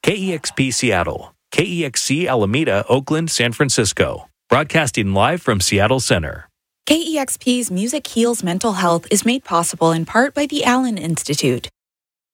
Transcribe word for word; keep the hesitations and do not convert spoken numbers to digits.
K E X P Seattle, K E X C Alameda, Oakland, San Francisco. Broadcasting live from Seattle Center. K E X P's Music Heals Mental Health is made possible in part by the Allen Institute.